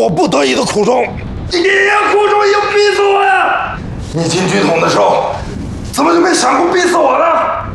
我不得已的苦衷。 你呀，苦衷也逼死我呀！ 你进剧统的时候，怎么就没想过逼死我呢？